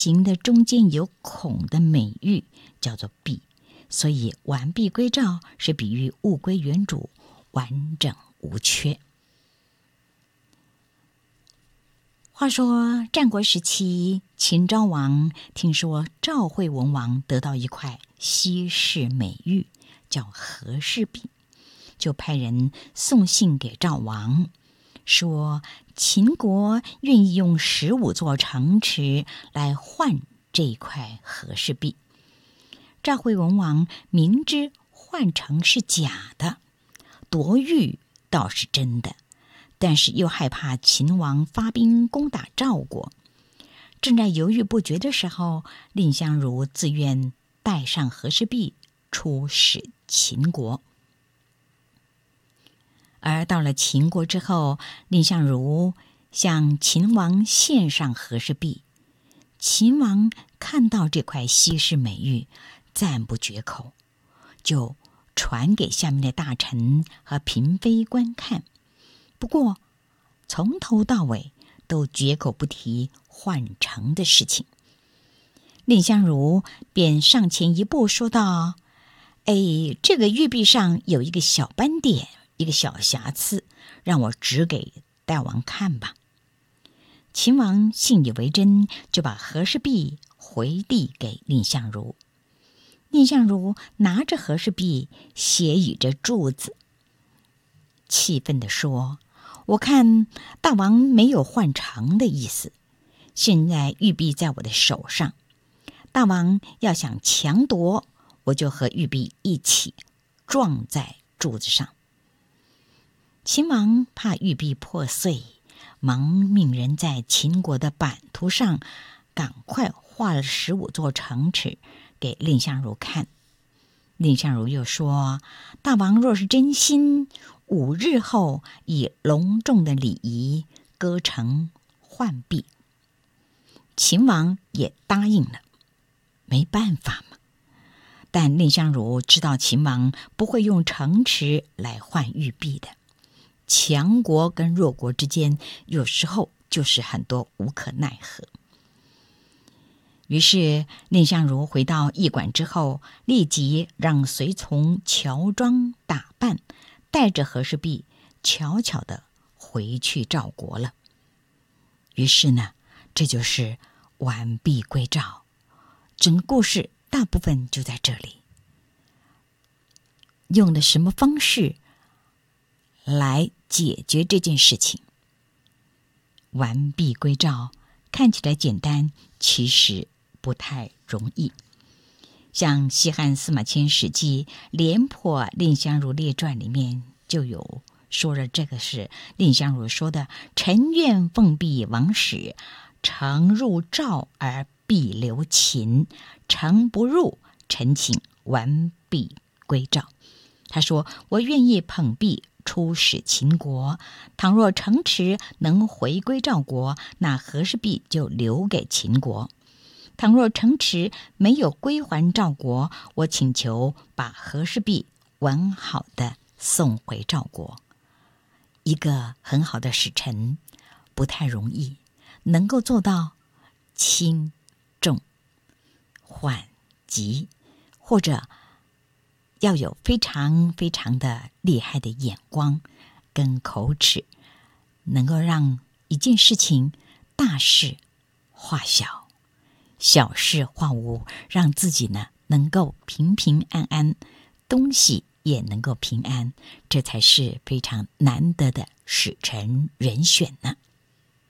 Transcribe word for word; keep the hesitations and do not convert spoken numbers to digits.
形的中间有孔的美玉叫做璧，所以完璧归赵是比喻物归原主，完整无缺。话说战国时期，秦昭王听说赵惠文王得到一块稀世美玉，叫和氏璧，就派人送信给赵王，说秦国愿意用十五座城池来换这一块和氏璧。赵惠文王明知换城是假的，夺玉倒是真的，但是又害怕秦王发兵攻打赵国。正在犹豫不决的时候，蔺相如自愿带上和氏璧出使秦国。而到了秦国之后，蔺相如向秦王献上和氏璧。秦王看到这块稀世美玉，赞不绝口，就传给下面的大臣和嫔妃观看。不过从头到尾都绝口不提换城的事情。蔺相如便上前一步说道：哎，这个玉璧上有一个小斑点，一个小瑕疵，让我指给大王看吧。秦王信以为真，就把和氏璧回递给蔺相如。蔺相如拿着和氏璧，斜倚着柱子，气愤地说：我看大王没有换城的意思，现在玉璧在我的手上，大王要想强夺，我就和玉璧一起撞在柱子上。秦王怕玉璧破碎，忙命人在秦国的版图上赶快画了十五座城池给蔺相如看。蔺相如又说：大王若是真心，五日后以隆重的礼仪割城换璧。秦王也答应了，没办法嘛。但蔺相如知道秦王不会用城池来换玉璧的，强国跟弱国之间有时候就是很多无可奈何。于是蔺相如回到驿馆之后，立即让随从乔装打扮，带着和氏璧悄悄地回去赵国了。于是呢，这就是完璧归赵。整个故事大部分就在这里。用的什么方式来解决这件事情？完璧归赵看起来简单，其实不太容易。像西汉司马迁《史记·廉颇蔺相如列传》里面就有说了，这个是蔺相如说的：臣愿奉璧王使，城入赵而璧留秦，城不入，臣请完璧归赵。他说，我愿意捧璧出使秦国，倘若城池能回归赵国，那和氏璧就留给秦国；倘若城池没有归还赵国，我请求把和氏璧完好的送回赵国。一个很好的使臣不太容易，能够做到轻重缓急，或者要有非常非常的厉害的眼光跟口齿，能够让一件事情大事化小，小事化无，让自己呢能够平平安安，东西也能够平安，这才是非常难得的使臣人选呢。